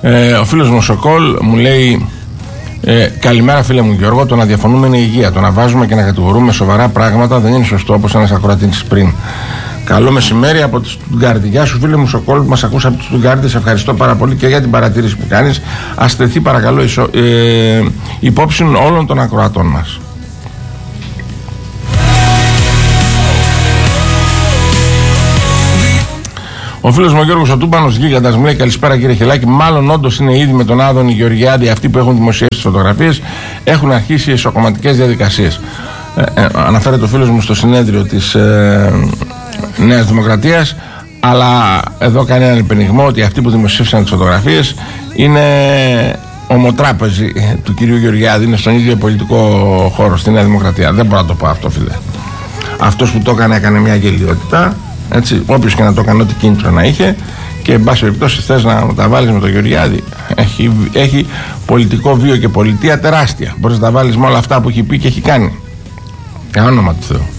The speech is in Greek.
Ο φίλος μου Σοκόλ μου λέει: καλημέρα φίλε μου Γιώργο, το να διαφωνούμε είναι υγεία. Το να βάζουμε και να κατηγορούμε σοβαρά πράγματα δεν είναι σωστό, όπως ένας ακροατής πριν. Καλό μεσημέρι από τη Στουτγκάρδη. Γεια σου φίλε μου Σοκόλ που μας ακούς από τη Στουτγκάρδη. Σε ευχαριστώ πάρα πολύ και για την παρατήρηση που κάνεις. Ας τεθεί παρακαλώ υπόψη όλων των ακροατών μας. Ο φίλος μου ο Γιώργος ο Τούμπανος Γίγαντας μου λέει: καλησπέρα κύριε Χελάκη. Μάλλον όντως είναι ήδη με τον Άδωνη Γεωργιάδη αυτοί που έχουν δημοσιεύσει τις φωτογραφίες. Έχουν αρχίσει οι εσωκομματικές διαδικασίες. Αναφέρεται ο φίλος μου στο συνέδριο της Νέας Δημοκρατίας. Αλλά εδώ κάνει έναν υπενιγμό ότι αυτοί που δημοσίευσαν τις φωτογραφίες είναι ομοτράπεζοι του κυρίου Γεωργιάδη. Είναι στον ίδιο πολιτικό χώρο στη Νέα Δημοκρατία. Δεν μπορώ να το πω αυτό, φίλε. Αυτός που το έκανε μια γελιότητα. Έτσι, όποιος και να το κάνει, ό,τι κίνητρο να είχε, και εν πάση περιπτώσει θες να τα βάλεις με τον Γεωργιάδη, έχει πολιτικό βίο και πολιτεία τεράστια. Μπορείς να τα βάλεις με όλα αυτά που έχει πει και έχει κάνει. Για όνομα του Θεού.